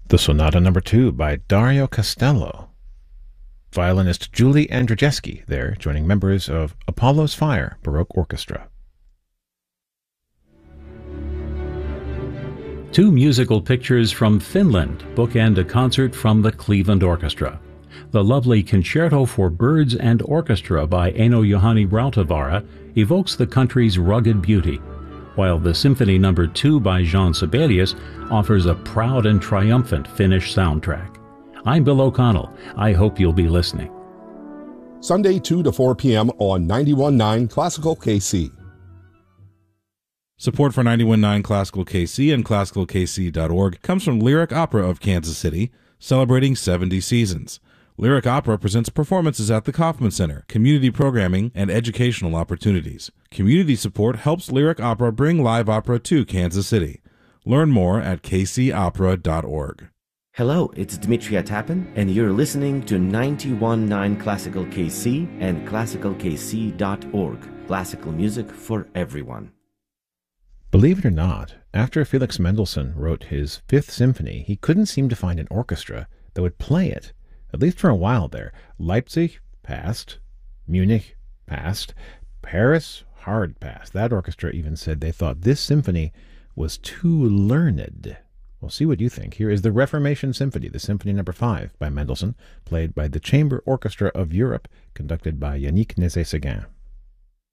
The Sonata No. 2 by Dario Castello. Violinist Julie Andrzejewski there, joining members of Apollo's Fire Baroque Orchestra. Two musical pictures from Finland bookend a concert from the Cleveland Orchestra. The lovely Concerto for Birds and Orchestra by Eino-Juhani Rautavaara evokes the country's rugged beauty, while the Symphony No. 2 by Jean Sibelius offers a proud and triumphant Finnish soundtrack. I'm Bill O'Connell. I hope you'll be listening. Sunday 2 to 4 p.m. on 91.9 Classical KC. Support for 91.9 Classical KC and ClassicalKC.org comes from Lyric Opera of Kansas City, celebrating 70 seasons. Lyric Opera presents performances at the Kauffman Center, community programming, and educational opportunities. Community support helps Lyric Opera bring live opera to Kansas City. Learn more at kcopera.org. Hello, it's Dmitry Atapin, and you're listening to 91.9 Classical KC and ClassicalKC.org. Classical music for everyone. Believe it or not, after Felix Mendelssohn wrote his Fifth Symphony, he couldn't seem to find an orchestra that would play it, at least for a while there. Leipzig passed, Munich passed, Paris hard passed. That orchestra even said they thought this symphony was too learned. Well, see what you think. Here is the Reformation Symphony, the Symphony No. 5 by Mendelssohn, played by the Chamber Orchestra of Europe, conducted by Yannick Nézet-Séguin.